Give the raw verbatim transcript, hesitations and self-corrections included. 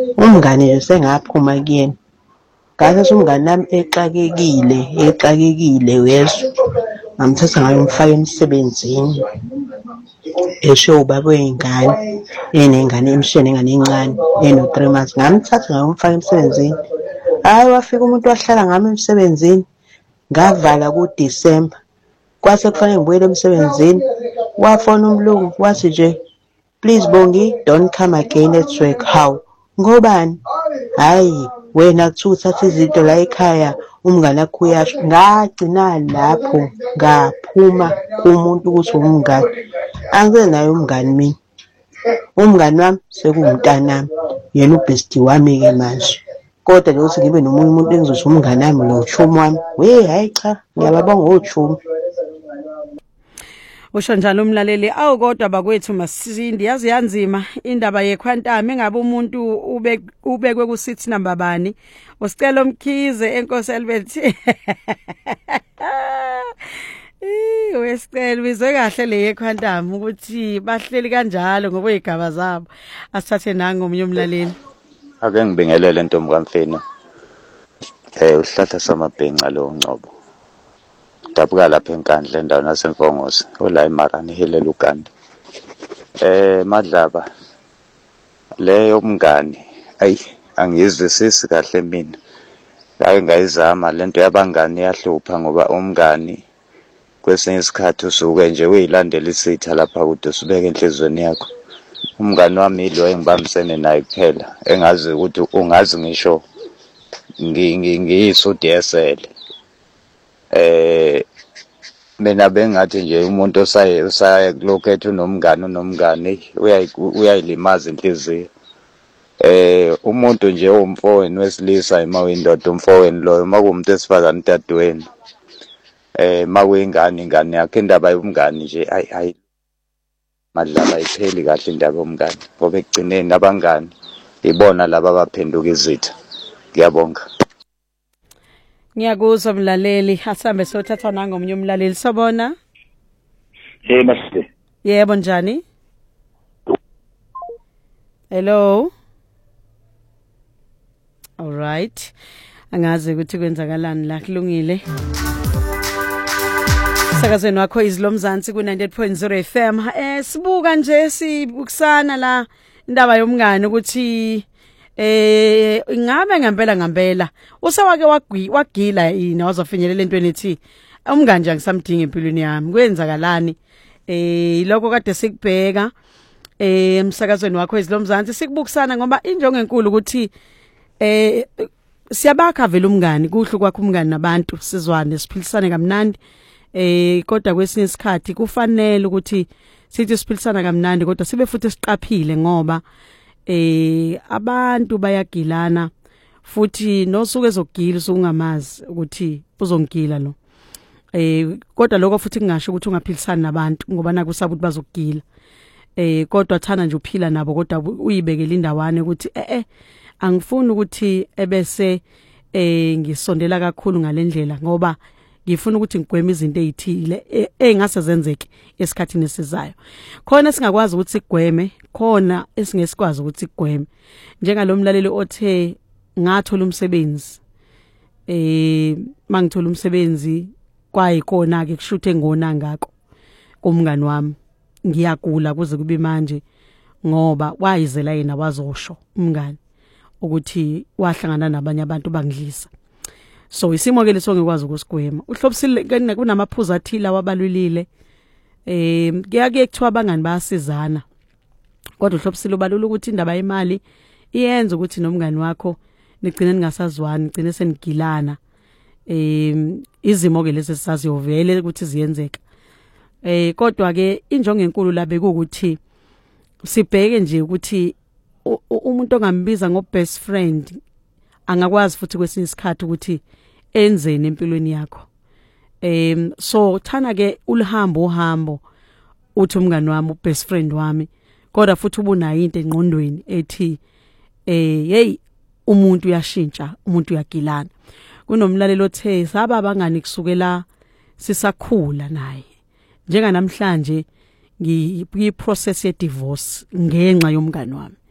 umngane nje sengaphuma kuyena. Ngase umngane nami exakekile exakekile wezwe ngamthatha ngayo umfaka emsebenzini esho ubaba wey'ngane enengane emshiyene ingane encane eno three months ngamthatha ngayo umfaka emsebenzini. Hayi wafika umuntu wahlala ngami emsebenzini ngavala kuDisemba kwase kufanele ngibuyele emsebenzini wafona umlungu wathi nje please Bongi don't come again at work. How ngobani? Hayi wena kuthiwa uthatha izinto la ekhaya umngane wakho uyasho. Ngagcina lapho ngaphuma kumuntu ukuthi umngane angike naye umngane mina umngane wami sekuwumntanami yena ubhesti wami-ke manje. Kodwa nje ukuthi ngibe nomunye umuntu engizothi umngane wami lo uchumu wami we hayi cha ngiyababonga ochumu. Usho njalo umlaleli awu kodwa bakwethu masindi yazi yanzima indaba yekhwantami engabe umuntu ube ubekwe ku seat number bani usicela umkhize enkosi Albert. Eh wesicela bizwe kahle le yekhwantami ukuthi bahleli kanjalo ngokwegaba zabo asithathe nangu omunye umlaleli. Ake ngibingelele ntombi kaMfene. Eh uhlahla samabhenca lo Ngcobo. Dabuka lapha enkandla endaweni yaseMfongozi ola eMarani Hill Uganda. Eh Madlaba leyo umngani ayi angizwisisi kahle mina. Ngake ngayizama lento yabangani yahlupha ngoba umngani kwesinye isikhathi usuke nje uyilandela isitha lapha kude usubeka enhlizweni yakho. Umngani wami lo engibambisene naye kuphela engazi ukuthi ungazi ngisho ngiyiso D S L. Eh mina bengathi nje umuntu osaye usaya kulokhethu nomngane unomngane uyayilimaza inhliziyo. Eh umuntu nje umfowenu wesilisa emawindoda umfowenu loyo makumuntu esifazana dadweni. Eh makuyingane ingane yakhe indaba yomngane nje ayi ayi Madlala ipheli kahle indaba yomngane ngoba ekugcineni abangani ibona laba abaphenduka izitha. Ngiyabonga. Ngiyakuzwa mlaleli asambe sothatha nangomunye umlaleli sobona. Hey Master. Yebo njani? Hello. All right. Angazi ukuthi kwenzakalani la kulungile. Sakazweni wakho izilomzansi ku ninety-eight point zero F M. Eh sibuka nje sibukusana la indaba yomngane ukuthi eh ngabe ngempela ngempela usawake wagwi wagila yini wazofinyelela entweni ethi umngane nje ngisamdinga empilweni yami kwenzakalani eh lokho kade sikubheka eh emsakazweni wakho izilomzansi sikubukusana ngoba injongo enkulu ukuthi eh siyabakha vele umngane kuhle kwakho umngane nabantu sizwane siphilisane kamnandi eh kodwa kwesinye isikhathi kufanele ukuthi sithi siphilisana kamnandi kodwa sibe futhi siqaphile ngoba eh abantu bayagilana futhi nosuke ezogila usungamazi ukuthi uzongila lo eh kodwa lokho futhi kungasho ukuthi ungaphilisana nabantu ngoba naku usaba ukuthi bazogila eh kodwa thana nje uphila nabo kodwa uyibekele indawane ukuthi eh eh angifuni ukuthi ebese eh ngisondela kakhulu ngalendlela ngoba ngifuna ukuthi ngigweme izinto ezithile engase zenzeke esikhathini esizayo. Khona singakwazi ukuthi sigweme, khona esingesikwazi ukuthi sigweme. Njengalomlaleli othe ngathola umsebenzi. Eh mangithola umsebenzi kwayikona ke kushuthe ngona ngako kumngani wami. Ngiyagula kuze kube manje ngoba wayizela yena wazosho umngani ukuthi wahlangana nabanye abantu bangidlisa. So isimo ke leso ngikwazi ukusigwema. Uhlobisile kunamaphuzu athila wabalulile. Eh kuyake kuthiwa abangani bayasizana. Kodwa uhlobisile ubalula ukuthi indaba yemali iyenza ukuthi nomngani wakho nigcine ningasazwani, nigcine senigilana. Eh izimo ke lezi sisaziyovele ukuthi ziyenzeka. Eh kodwa ke injongo enkulu la bekuthi sibheke nje ukuthi umuntu ongambiza ngo best friend angakwazi futhi kwesinye isikhathi ukuthi enzeni empilweni yakho. Em so thana ke ulihambo uhambo uthi umngani wami ubest friend wami kodwa futhi ubunayo into engqondweni ethi eh hey umuntu uyashintsha umuntu uyagilana. Kunomlaleli othe saba abangani kusukela sisakhula naye. Njenga namhlanje ngiyi process ye divorce ngenxa yomngani wami.